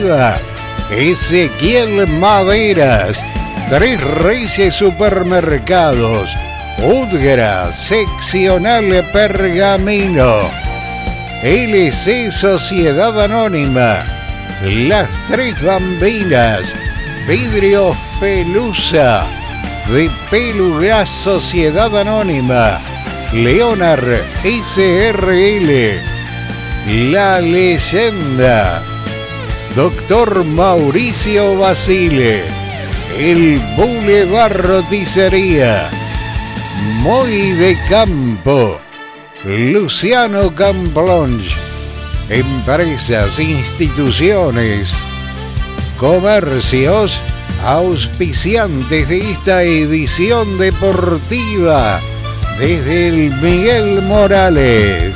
arriba. Ezequiel Maderas, Tres Reyes Supermercados, Udgra Seccional Pergamino, LC Sociedad Anónima, Las Tres Bambinas, Vidrios Pelusa, de Pelugás Sociedad Anónima, Leonard SRL, La Leyenda, Doctor Mauricio Basile, El Boulevard Roticería, Moy de Campo, Luciano Camplonge, empresas, instituciones, comercios, auspiciantes de esta edición deportiva desde el Miguel Morales.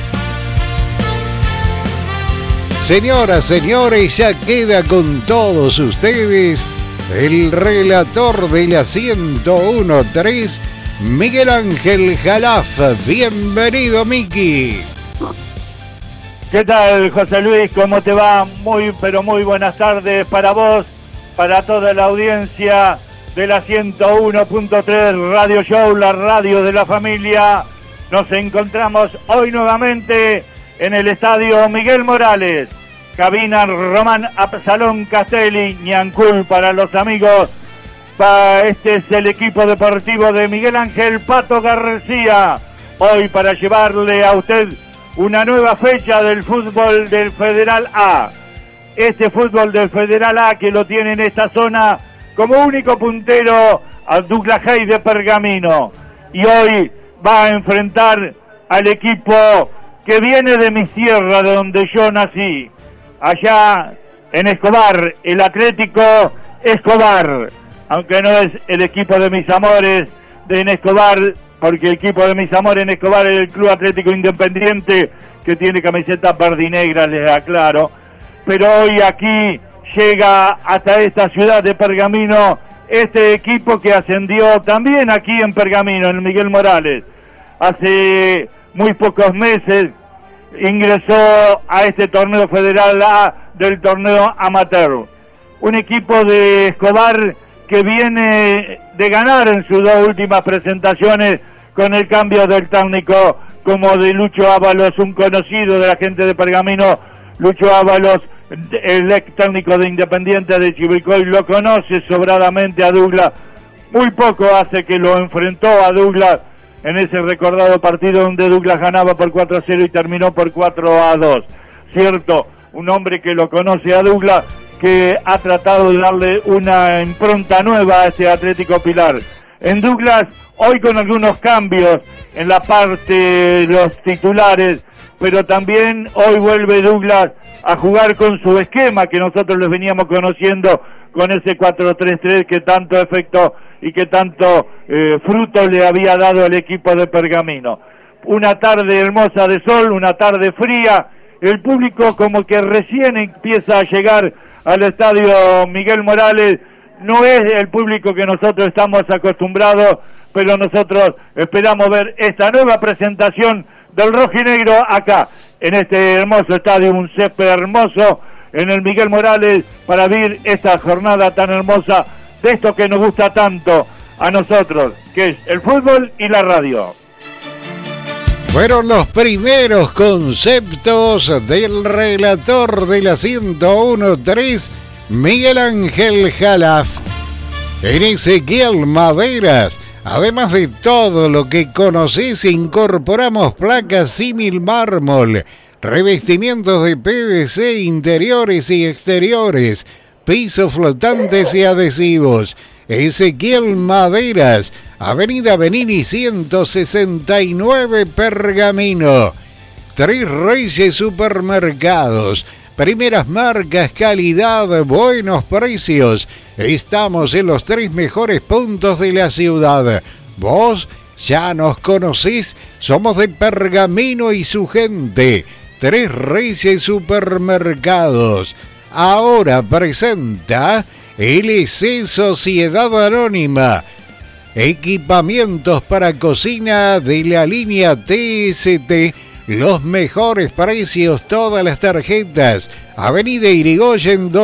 Señoras, señores, ya queda con todos ustedes el relator de la 101.3, Miguel Ángel Jalaf. Bienvenido, Miki. ¿Qué tal, José Luis? ¿Cómo te va? Muy, pero muy buenas tardes para vos, para toda la audiencia de la 101.3 Radio Show, la radio de la familia. Nos encontramos hoy nuevamente en el estadio Miguel Morales, cabina Román Absalón Castelli, Ñancul para los amigos. Este es el equipo deportivo de Miguel Ángel Pato García, hoy para llevarle a usted una nueva fecha del fútbol del Federal A. Este fútbol del Federal A que lo tiene en esta zona como único puntero a Douglas Haig de Pergamino. Y hoy va a enfrentar al equipo que viene de mi tierra, de donde yo nací, allá en Escobar, el Atlético Escobar, aunque no es el equipo de mis amores en Escobar, porque el equipo de mis amores en Escobar es el Club Atlético Independiente, que tiene camiseta verdinegra, les aclaro. Pero hoy aquí llega hasta esta ciudad de Pergamino este equipo que ascendió también aquí en Pergamino, en Miguel Morales. Hace muy pocos meses ingresó a este torneo Federal A del torneo amateur. Un equipo de Escobar que viene de ganar en sus dos últimas presentaciones con el cambio del técnico como de Lucho Ábalos, un conocido de la gente de Pergamino. Lucho Ábalos, el ex técnico de Independiente de Chivilcoy, lo conoce sobradamente a Douglas. Muy poco hace que lo enfrentó a Douglas en ese recordado partido donde Douglas ganaba por 4-0 y terminó por 4-2. Cierto, un hombre que lo conoce a Douglas, que ha tratado de darle una impronta nueva a este Atlético Pilar. En Douglas, hoy con algunos cambios en la parte de los titulares, pero también hoy vuelve Douglas a jugar con su esquema que nosotros les veníamos conociendo, con ese 4-3-3 que tanto efecto y que tanto fruto le había dado al equipo de Pergamino. Una tarde hermosa de sol, una tarde fría, el público como que recién empieza a llegar al estadio Miguel Morales. No es el público que nosotros estamos acostumbrados, pero nosotros esperamos ver esta nueva presentación del rojinegro acá, en este hermoso estadio, un césped hermoso en el Miguel Morales, para vivir esta jornada tan hermosa de esto que nos gusta tanto a nosotros, que es el fútbol y la radio. Fueron los primeros conceptos del relator de la 101.3, Miguel Ángel Jalaf. En Ezequiel Maderas, además de todo lo que conocés, incorporamos placas símil mármol, revestimientos de PVC interiores y exteriores, pisos flotantes y adhesivos. Ezequiel Maderas, Avenida Benini 169 Pergamino. Tres Reyes Supermercados, primeras marcas, calidad, buenos precios. Estamos en los tres mejores puntos de la ciudad. Vos ya nos conocés, somos de Pergamino y su gente. Tres Reyes Supermercados. Ahora presenta LC Sociedad Anónima. Equipamientos para cocina de la línea TST. Los mejores precios, todas las tarjetas. Avenida Irigoyen